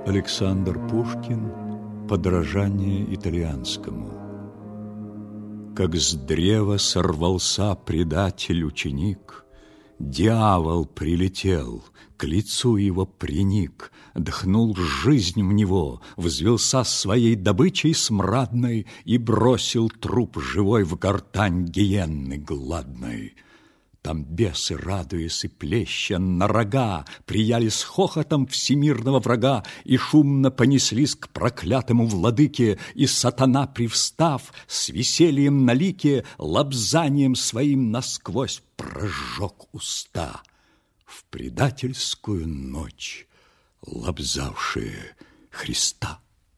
Александр Пушкин. Подражание итальянскому. Как с древа сорвался предатель-ученик, дьявол прилетел, к лицу его приник, дхнул жизнь в него, взвелся своей добычей смрадной и бросил труп живой в гортань гиенны гладной. Там бесы, радуясь и плеща на рога, прияли с хохотом всемирного врага и шумно понеслись к проклятому владыке, и сатана, привстав, с весельем на лике, лобзанием своим насквозь прожег уста. В предательскую ночь лобзавшие Христа.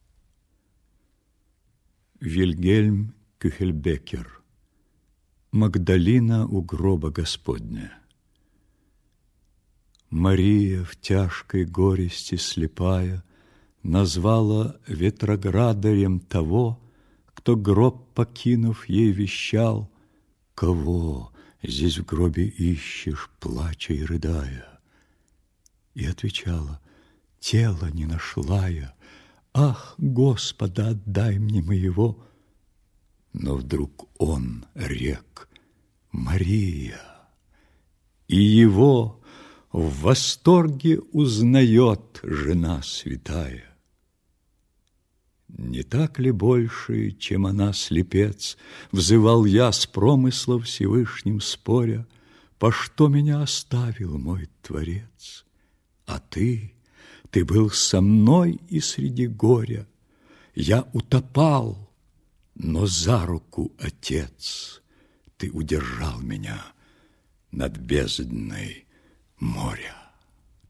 Вильгельм Кюхельбекер. Магдалина у гроба Господня. Мария в тяжкой горести слепая назвала ветроградарем того, кто гроб покинув ей вещал: кого здесь в гробе ищешь, плача и рыдая? И отвечала: тело не нашла я, ах, Господа, отдай мне моего. Но вдруг он рек: Мария, и его в восторге узнает жена святая. Не так ли больше, чем она, слепец, взывал я с промыслом Всевышним споря, по что меня оставил мой Творец? А ты был со мной и среди горя. Я утопал, но за руку, Отец, ты удержал меня над бездной моря.